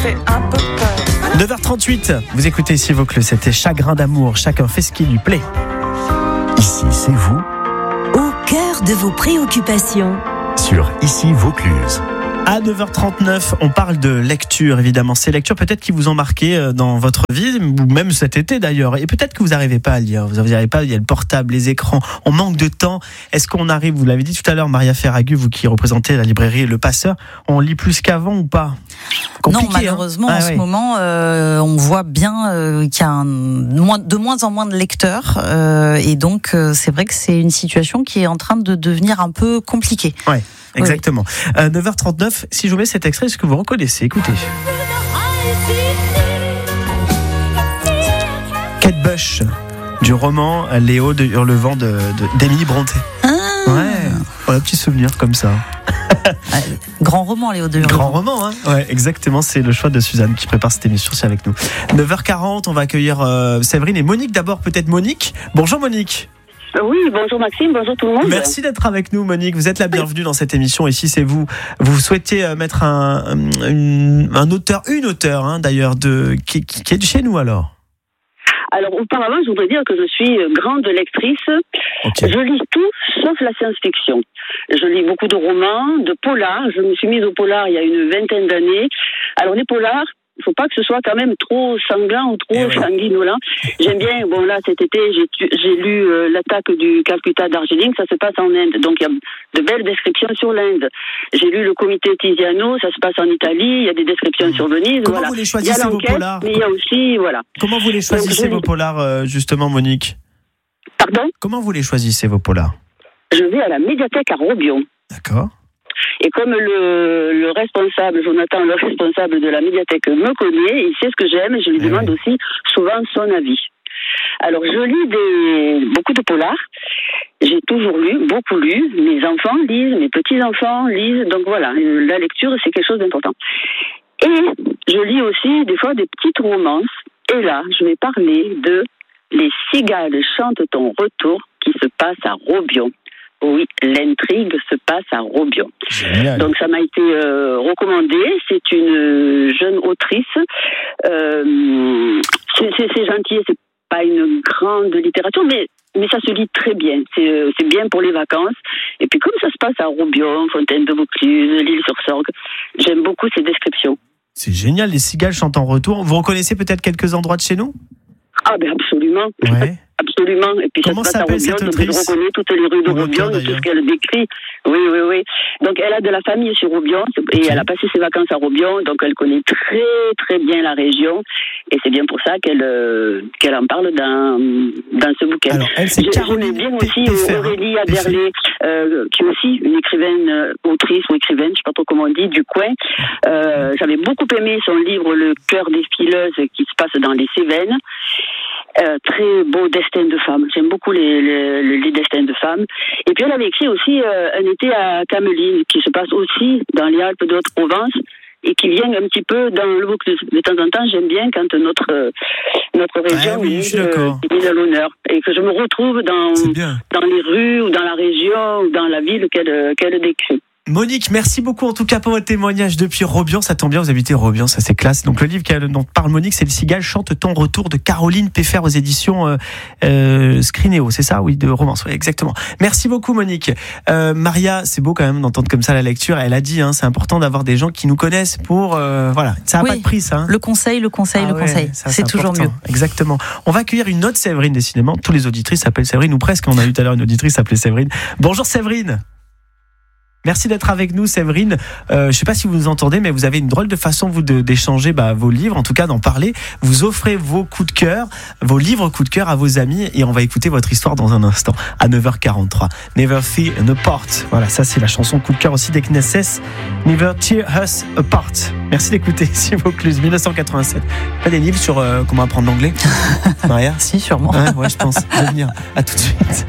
fait un peu peur. 9h38, vous écoutez ici Vaucluse, c'était Chagrin d'amour, chacun fait ce qui lui plaît. Ici, c'est vous, Au cœur de vos préoccupations. sur Ici Vaucluse. À 9h39, on parle de lecture, évidemment. Ces lectures peut-être qui vous ont marqué dans votre vie, ou même cet été d'ailleurs. Et peut-être que vous n'arrivez pas à lire. Vous n'arrivez pas, il y a le portable, les écrans. On manque de temps. Est-ce qu'on arrive, vous l'avez dit tout à l'heure, Maria Ferragu, vous qui représentez la librairie Le Passeur, on lit plus qu'avant ou pas? Compliqué, Non, malheureusement, hein. en ce moment, on voit bien qu'il y a de moins en moins de lecteurs. Et donc, c'est vrai que c'est une situation qui est en train de devenir un peu compliquée. Ouais. Exactement. 9h39, si je vous mets cet extrait, est-ce que vous reconnaissez? Écoutez. Kate Bush, du roman Léo de Hurlevent d'Émilie Brontë. Ouais, voilà, petit souvenir comme ça. Grand roman, Léo de Hurlevent. Grand roman, hein. Ouais, exactement, c'est le choix de Suzanne qui prépare cette émission, c'est avec nous. 9h40, on va accueillir Séverine et Monique. D'abord, peut-être Monique. Bonjour Monique. Oui, bonjour Maxime, bonjour tout le monde. Merci d'être avec nous, Monique. Vous êtes la bienvenue dans cette émission. Ici, c'est vous. Vous souhaitez mettre un auteur, une auteure, hein, d'ailleurs, qui est de chez nous, alors. Alors, auparavant, je voudrais dire que je suis grande lectrice. Okay. Je lis tout, sauf la science-fiction. Je lis beaucoup de romans, de polars. Je me suis mise au polar il y a une vingtaine d'années. Alors, les polars, il ne faut pas que ce soit quand même trop sanglant ou trop sanguinolent. J'aime bien, bon là cet été j'ai lu l'attaque du Calcutta Darjeeling, ça se passe en Inde, donc il y a de belles descriptions sur l'Inde. J'ai lu le comité Tiziano, ça se passe en Italie, il y a des descriptions sur Venise. Comment vous les choisissez vos polars? Mais il y a aussi, voilà. Comment vous les choisissez vos polars, justement, Monique? Pardon? Comment vous les choisissez vos polars? Je vais à la médiathèque à Robion. D'accord. Et comme le responsable, Jonathan, le responsable de la médiathèque me connaît, il sait ce que j'aime et je lui demande aussi souvent son avis. Alors je lis beaucoup de polars, j'ai toujours lu, beaucoup lu, mes enfants lisent, mes petits-enfants lisent, donc voilà, la lecture c'est quelque chose d'important. Et je lis aussi des fois des petites romances, et là je vais parler de Les cigales chantent ton retour qui se passe à Robion. Oui, l'intrigue se passe à Robion. Génial. Donc ça m'a été recommandé. C'est une jeune autrice. C'est gentil, c'est pas une grande littérature, mais ça se lit très bien. C'est bien pour les vacances. Et puis comme ça se passe à Robion, Fontaine de Vaucluse, l'Île-sur-Sorgue, j'aime beaucoup ces descriptions. C'est génial, les cigales chantent en retour. Vous reconnaissez peut-être quelques endroits de chez nous? Ah ben absolument. Ouais. Absolument. Et puis comment ça se passe à s'appelle Robion, cette donc autrice? je reconnais toutes les rues de Robion et tout ce qu'elle décrit. Oui. Donc elle a de la famille sur Robion et elle a passé ses vacances à Robion, donc elle connaît très très bien la région et c'est bien pour ça qu'elle en parle dans ce bouquin. Alors elle, c'est Caroline bien aussi Péfer, Aurélie Aderlé, qui est aussi une écrivaine, autrice ou écrivaine, je sais pas trop comment on dit, du coin. J'avais beaucoup aimé son livre Le cœur des fileuses qui se passe dans les Cévennes. Très beau destin de femme. J'aime beaucoup les destins de femmes. Et puis elle avait écrit aussi Un été à Cameline, qui se passe aussi dans les Alpes de Haute-Provence et qui vient un petit peu dans le Vaucluse. De temps en temps, j'aime bien quand notre région est mise à l'honneur et que je me retrouve dans les rues ou dans la région ou dans la ville qu'elle décrit. Monique, merci beaucoup en tout cas pour votre témoignage depuis Robion. Ça tombe bien, vous habitez Robion, ça c'est classe. Donc le livre dont parle Monique, c'est Les cigales chantent ton retour de Caroline Péfer aux éditions Scrinéo, c'est ça? Oui, de romance, oui, exactement. Merci beaucoup Monique. Maria, c'est beau quand même d'entendre comme ça la lecture. Elle a dit, c'est important d'avoir des gens qui nous connaissent pour... voilà, ça n'a pas de prix ça. Le conseil. Ça, c'est toujours mieux. Exactement. On va accueillir une autre Séverine, décidément. Tous les auditrices s'appellent Séverine, ou presque. On a eu tout à l'heure une auditrice s'appelait Séverine. Bonjour Séverine. Merci d'être avec nous, Séverine. Je ne sais pas si vous nous entendez, mais vous avez une drôle de façon d'échanger vos livres, en tout cas d'en parler. Vous offrez vos coups de cœur, vos livres coups de cœur à vos amis, et on va écouter votre histoire dans un instant, à 9h43. Never Fear an Apart. Voilà, ça c'est la chanson coup de cœur aussi des Knesset. Never Tear Us Apart. Merci d'écouter, si Vaucluse, 1987. Pas des livres sur comment apprendre l'anglais, Maria? Si, sûrement. Ouais, je pense. Je vais venir. À tout de suite.